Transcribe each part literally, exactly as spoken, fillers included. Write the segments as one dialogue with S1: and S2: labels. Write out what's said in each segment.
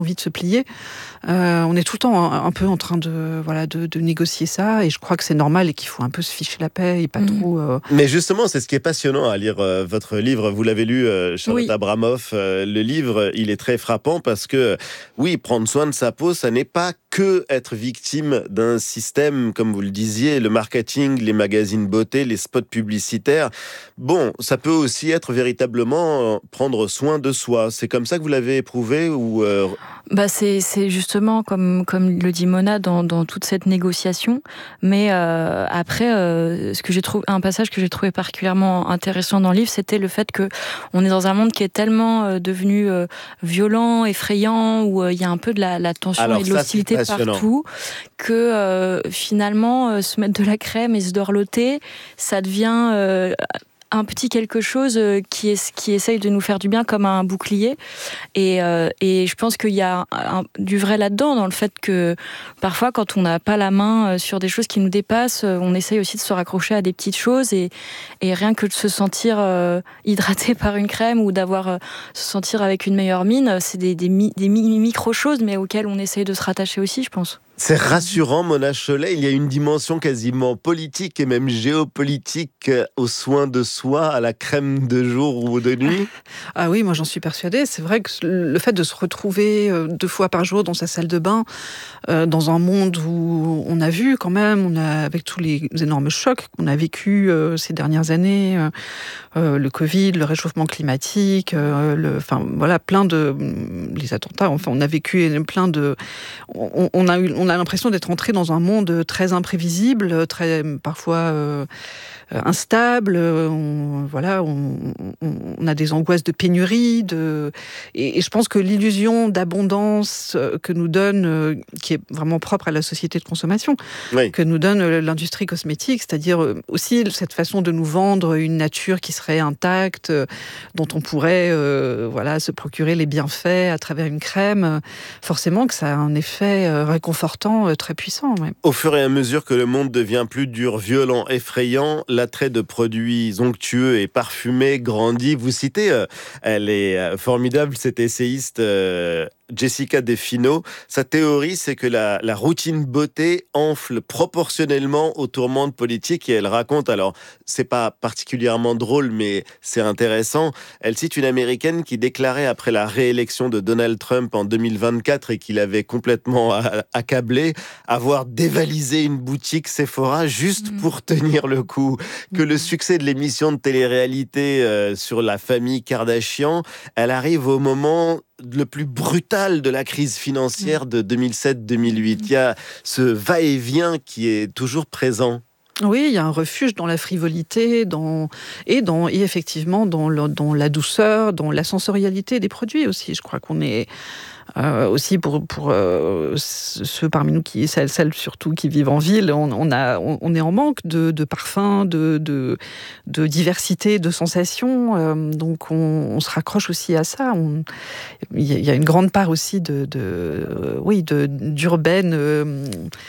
S1: envie de se plier. Euh, on est tout le temps un, un peu en train de, voilà, de, de négocier ça, et je crois que c'est normal et qu'il faut un peu se ficher la paix et pas mmh. trop... Euh...
S2: Mais justement, c'est ce qui est passionnant à lire euh, votre livre. Vous l'avez lu, euh, Charlotte
S1: oui.
S2: Abramoff. Euh, le livre, il est très frappant parce que, oui, prendre soin de sa peau, ça n'est pas que être victime d'un système, comme vous le disiez, le marketing, les magazines beauté, les spots publicitaires. Bon, ça peut aussi être véritablement prendre soin de soi. C'est comme ça que vous l'avez éprouvé ou euh...
S3: bah c'est, c'est justement comme, comme le dit Mona dans, dans toute cette négociation. Mais euh, après, euh, ce que j'ai trouvé, un passage que j'ai trouvé particulièrement intéressant dans le livre, c'était le fait que on est dans un monde qui est tellement euh, devenu euh, violent, effrayant, où il euh, y a un peu de la, la tension
S2: Alors,
S3: et de l'hostilité partout, que euh, finalement euh, se mettre de la crème et se dorloter, ça devient euh, un petit quelque chose qui, est, qui essaye de nous faire du bien comme un bouclier. Et, euh, et je pense qu'il y a un, du vrai là-dedans, dans le fait que parfois, quand on n'a pas la main sur des choses qui nous dépassent, on essaye aussi de se raccrocher à des petites choses. Et, et rien que de se sentir euh, hydraté par une crème ou d'avoir euh, se sentir avec une meilleure mine, c'est des, des, mi, des micro-choses, mais auxquelles on essaye de se rattacher aussi, je pense.
S2: C'est rassurant, Mona Chollet. Il y a une dimension quasiment politique et même géopolitique aux soins de soi, à la crème de jour ou de nuit.
S1: Ah oui, moi j'en suis persuadée. C'est vrai que le fait de se retrouver deux fois par jour dans sa salle de bain, euh, dans un monde où on a vu quand même, on a, avec tous les énormes chocs qu'on a vécu euh, ces dernières années, euh, euh, le Covid, le réchauffement climatique, euh, le, enfin voilà, plein de les attentats. Enfin, on a vécu plein de, on, on a eu, on a l'impression d'être entré dans un monde très imprévisible, très parfois euh, instable. On, voilà, on, on, on a des angoisses de pénurie, de, et, et je pense que l'illusion d'abondance que nous donne, qui est vraiment propre à la société de consommation, oui. que nous donne l'industrie cosmétique, c'est-à-dire aussi cette façon de nous vendre une nature qui serait intacte, dont on pourrait, euh, voilà, se procurer les bienfaits à travers une crème. Forcément que ça a un effet réconfortant très puissant. Ouais.
S2: Au fur et à mesure que le monde devient plus dur, violent, effrayant, l'attrait de produits onctueux et parfumés grandit. Vous citez, euh, elle est euh, formidable, cette essayiste euh, Jessica Defino. Sa théorie, c'est que la, la routine beauté enfle proportionnellement aux tourmentes politiques, et elle raconte, alors c'est pas particulièrement drôle, mais c'est intéressant. Elle cite une Américaine qui déclarait après la réélection de Donald Trump en deux mille vingt-quatre et qu'il avait complètement accablé, avoir dévalisé une boutique Sephora juste mmh. pour tenir le coup. Que le succès de l'émission de télé-réalité euh, sur la famille Kardashian, elle arrive au moment le plus brutal de la crise financière de deux mille sept deux mille huit. Il y a ce va-et-vient qui est toujours présent.
S1: Oui, il y a un refuge dans la frivolité, dans, et, dans, et effectivement dans, le, dans la douceur, dans la sensorialité des produits aussi. Je crois qu'on est euh, aussi pour, pour euh, ceux parmi nous, qui, celles, celles surtout qui vivent en ville, on, on, a, on, on est en manque de, de parfums, de, de, de diversité, de sensations. Euh, donc on, on se raccroche aussi à ça. On, il y a une grande part aussi de, de, euh, oui, de, d'urbaine euh,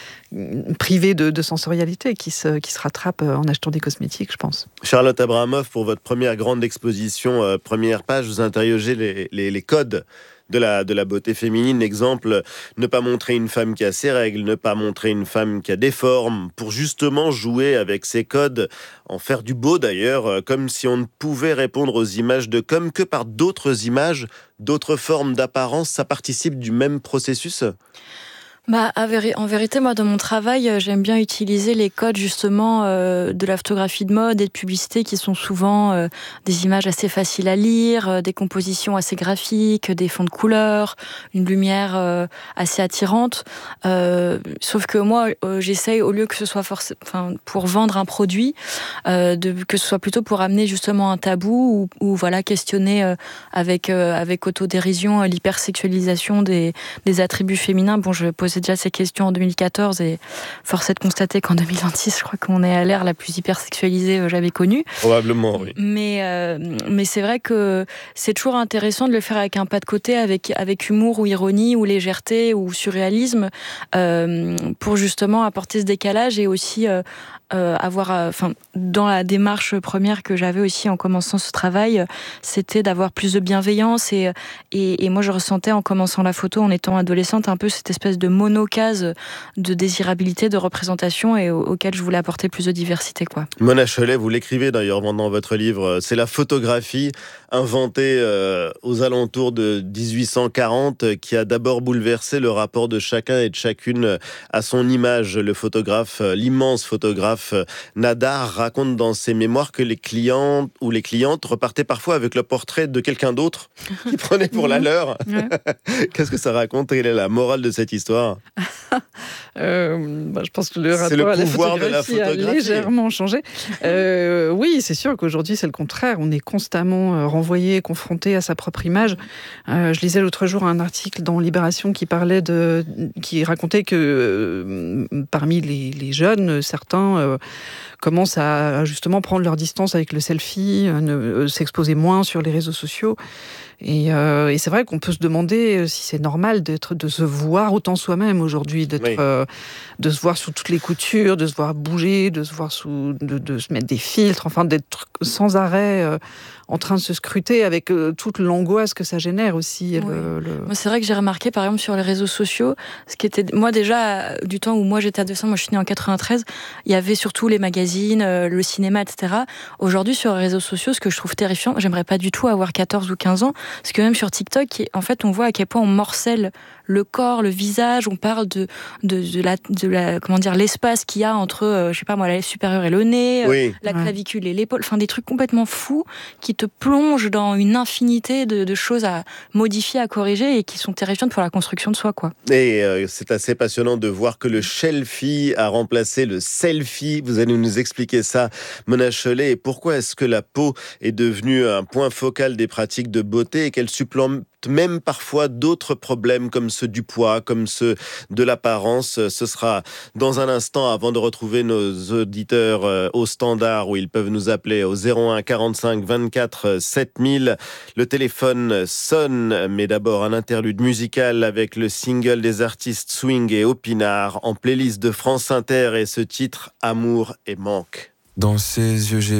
S1: privée de, de sensorialité qui se, qui se rattrape en achetant des cosmétiques, je pense.
S2: Charlotte Abramoff, pour votre première grande exposition, euh, première page, vous interrogez les, les, les codes de la, de la beauté féminine. Exemple, ne pas montrer une femme qui a ses règles, ne pas montrer une femme qui a des formes, pour justement jouer avec ces codes, en faire du beau d'ailleurs, comme si on ne pouvait répondre aux images de com que par d'autres images, d'autres formes d'apparence. Ça participe du même processus ?
S3: Bah, en vérité, moi, dans mon travail, j'aime bien utiliser les codes, justement, euh, de la photographie de mode et de publicité qui sont souvent euh, des images assez faciles à lire, euh, des compositions assez graphiques, des fonds de couleurs, une lumière euh, assez attirante. Euh, sauf que moi, euh, j'essaye, au lieu que ce soit forc- enfin, pour vendre un produit, euh, de, que ce soit plutôt pour amener, justement, un tabou ou, ou voilà, questionner euh, avec, euh, avec autodérision l'hypersexualisation des, des attributs féminins. Bon, je pose déjà ces questions en deux mille quatorze et force est de constater qu'en deux mille vingt-six, je crois qu'on est à l'ère la plus hypersexualisée que j'avais connue.
S2: Probablement, oui.
S3: Mais, euh, mais c'est vrai que c'est toujours intéressant de le faire avec un pas de côté, avec, avec humour ou ironie ou légèreté ou surréalisme, euh, pour justement apporter ce décalage et aussi euh, euh, avoir, enfin, euh, dans la démarche première que j'avais aussi en commençant ce travail, c'était d'avoir plus de bienveillance et, et, et moi je ressentais en commençant la photo, en étant adolescente, un peu cette espèce de monocase de désirabilité, de représentation et au, auquel je voulais apporter plus de diversité, quoi.
S2: Mona Chollet, vous l'écrivez d'ailleurs dans votre livre, c'est la photographie inventée euh, aux alentours de dix-huit cent quarante qui a d'abord bouleversé le rapport de chacun et de chacune à son image. Le photographe, l'immense photographe Nadar raconte dans ses mémoires que les clients ou les clientes repartaient parfois avec le portrait de quelqu'un d'autre qui prenait pour la leur. Ouais. Qu'est-ce que ça raconte? Quelle est la morale de cette histoire?
S1: euh, bah, Je pense que le
S2: c'est
S1: rapport
S2: le
S1: à la
S2: pouvoir
S1: photographie,
S2: de la photographie
S1: a légèrement changé. Euh, oui, c'est sûr qu'aujourd'hui c'est le contraire. On est constamment renvoyé, confronté à sa propre image. Euh, je lisais l'autre jour un article dans Libération qui parlait de, qui racontait que euh, parmi les, les jeunes, certains euh, commencent à justement prendre leur distance avec le selfie, euh, ne, euh, s'exposer moins sur les réseaux sociaux. Et, euh, et c'est vrai qu'on peut se demander si c'est normal d'être, de se voir autant soi-même aujourd'hui, d'être, oui. euh, de se voir sous toutes les coutures, de se voir bouger, de se voir sous, de, de se mettre des filtres, enfin d'être sans arrêt euh, en train de se scruter avec euh, toute l'angoisse que ça génère aussi.
S3: Oui.
S1: Le, le...
S3: Moi, c'est vrai que j'ai remarqué, par exemple, sur les réseaux sociaux, ce qui était, moi déjà, du temps où moi j'étais adolescente, moi je suis née en quatre-vingt-treize, il y avait surtout les magazines, euh, le cinéma, et cetera. Aujourd'hui, sur les réseaux sociaux, ce que je trouve terrifiant, j'aimerais pas du tout avoir quatorze ou quinze ans, parce que même sur TikTok, en fait, on voit à quel point on morcelle le corps, le visage, on parle de, de, de, la, de la, comment dire, l'espace qu'il y a entre, euh, je sais pas moi, la lèvre supérieure et le nez, oui. euh, la clavicule et l'épaule, enfin des trucs complètement fous qui te plongent dans une infinité de, de choses à modifier, à corriger et qui sont terrifiantes pour la construction de soi, quoi.
S2: Et euh, c'est assez passionnant de voir que le shelfie a remplacé le selfie. Vous allez nous expliquer ça, Mona Chollet, et pourquoi est-ce que la peau est devenue un point focal des pratiques de beauté et qu'elle supplante même parfois d'autres problèmes comme ceux du poids, comme ceux de l'apparence. Ce sera dans un instant avant de retrouver nos auditeurs au standard où ils peuvent nous appeler au zéro un quarante-cinq vingt-quatre sept mille. Le téléphone sonne, mais d'abord un interlude musical avec le single des artistes Swing et Opinard en playlist de France Inter et ce titre Amour et manque.
S4: Dans ses yeux, j'ai